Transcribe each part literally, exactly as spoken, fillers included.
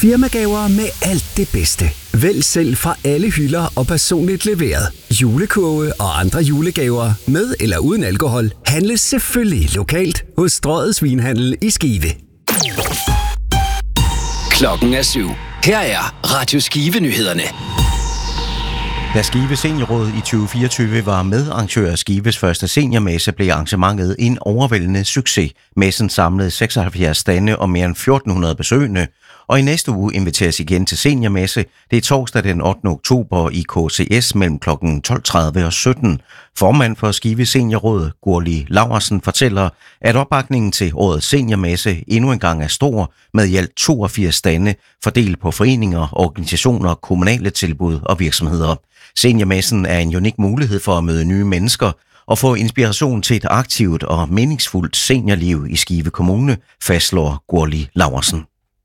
Firmagaver med alt det bedste. Vælg selv fra alle hylder og personligt leveret. Julekurve og andre julegaver med eller uden alkohol handles selvfølgelig lokalt hos Strøget Svinhandel i Skive. Klokken er syv. Her er Radio Skive-nyhederne. Da Skive Seniorråd i tyve fireogtyve var medarrangør af Skives første seniormesse, blev arrangementet en overvældende succes. Messen samlede seksoghalvfjerds stande og mere end fjorten hundrede besøgende, og i næste uge inviteres igen til seniormesse. Det er torsdag den ottende oktober i K C S mellem klokken tolv tredive og sytten. Formand for Skive Seniorråd, Gurli Laursen, fortæller, at opbakningen til årets seniormesse endnu engang er stor, med i alt toogfirs stande fordelt på foreninger, organisationer, kommunale tilbud og virksomheder. Seniormessen er en unik mulighed for at møde nye mennesker og få inspiration til et aktivt og meningsfuldt seniorliv i Skive Kommune, fastslår Gurli Laursen.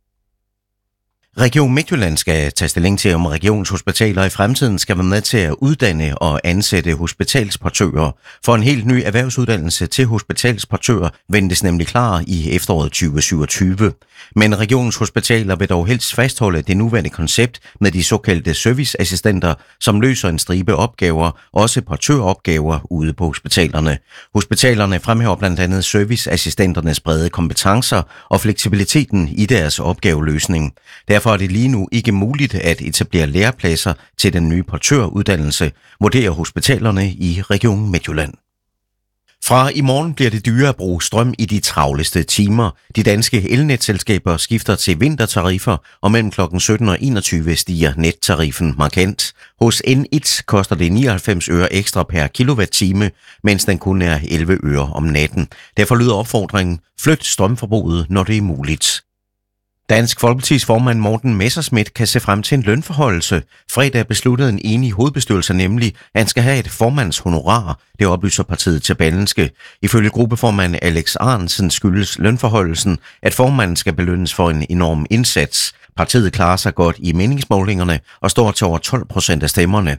Region Midtjylland skal tage stilling til, om regionshospitaler i fremtiden skal være med til at uddanne og ansætte hospitalsportører. For en helt ny erhvervsuddannelse til hospitalsportører ventes nemlig klar i efteråret tyve syvogtyve. Men regionshospitaler vil dog helst fastholde det nuværende koncept med de såkaldte serviceassistenter, som løser en stribe opgaver, også portøropgaver ude på hospitalerne. Hospitalerne fremhæver blandt andet serviceassistenternes brede kompetencer og fleksibiliteten i deres opgaveløsning. Derfor er det lige nu ikke muligt at etablere lærepladser til den nye portøruddannelse, vurderer hospitalerne i Region Midtjylland. Fra i morgen bliver det dyrere at bruge strøm i de travleste timer. De danske elnetselskaber skifter til vintertariffer, og mellem klokken sytten og enogtyve stiger nettariffen markant. Hos N et koster det nioghalvfems øre ekstra per kilowatt-time, mens den kun er elleve øre om natten. Derfor lyder opfordringen: flyt strømforbruget, når det er muligt. Dansk Folkepartis formand Morten Messerschmidt kan se frem til en lønforhøjelse. Fredag besluttede en enig hovedbestyrelse nemlig, at han skal have et formandshonorar. Det oplyser partiet til Berlingske. Ifølge gruppeformand Alex Arnsen skyldes lønforhøjelsen, at formanden skal belønnes for en enorm indsats. Partiet klarer sig godt i meningsmålingerne og står til over tolv procent af stemmerne.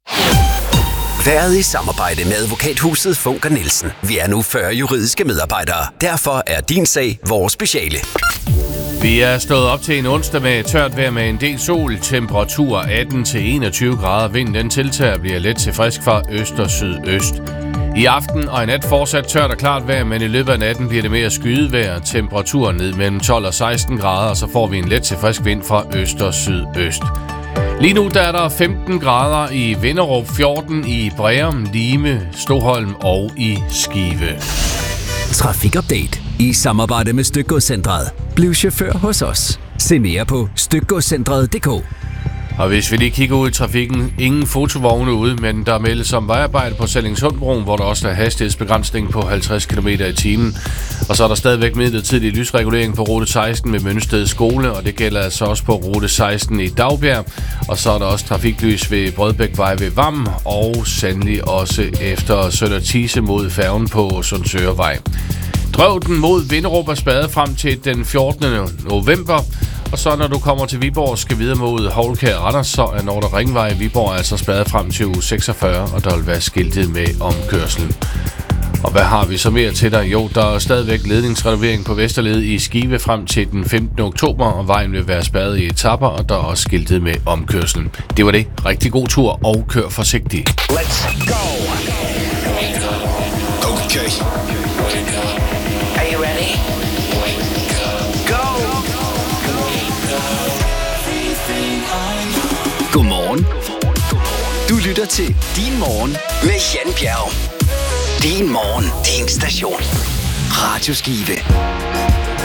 Været i samarbejde med advokathuset Funker Nielsen. Vi er nu fyrre juridiske medarbejdere. Derfor er din sag vores speciale. Vi er stået op til en onsdag med tørt vejr med en del sol, temperatur atten til enogtyve grader, vinden den tiltager bliver let til frisk fra øst og sydøst. I aften og i nat fortsat tørt og klart vejr, men i løbet af natten bliver det mere skydevejr, temperaturen ned mellem tolv og seksten grader, og så får vi en let til frisk vind fra øst og sydøst. Lige nu der er der femten grader i Vinderup, fjorten i Breum, Lime, Stoholm og i Skive. Trafikupdate i samarbejde med Stykgodscentret. Bliv chauffør hos os. Se mere på stykgodscentret punktum d k. Og hvis vi lige kigger ud i trafikken, ingen fotovogne ude, men der meldes om vejarbejde på Sallingsundbroen, hvor der også er hastighedsbegrænsning på halvtreds kilometer i timen. Og så er der stadigvæk midlertidig lysregulering på rute seksten ved Mønsted Skole, og det gælder altså også på rute seksten i Dagbjerg. Og så er der også trafiklys ved Brødbækvej ved Vam, og sandelig også efter Sønder Tise mod færgen på Sundsørevej. Drøvden mod Vinderup er spadet frem til den fjortende november. Og så når du kommer til Viborg og skal videre mod Hovlkær Randers, så er Nordre Ringvej i Viborg altså spadet frem til uge seksogfyrre, og der vil være skiltet med omkørslen. Og hvad har vi så mere til dig? Jo, der er stadigvæk ledningsrenovering på Vesterled i Skive frem til den femtende oktober, og vejen vil være spadet i etapper, og der er også skiltet med omkørslen. Det var det. Rigtig god tur, og kør forsigtigt. Let's go! Okay. Are you ready? Go! Godmorgen. Du lytter til Din Morgen med Jan Bjerg. Din Morgen, din station. Radio Skive.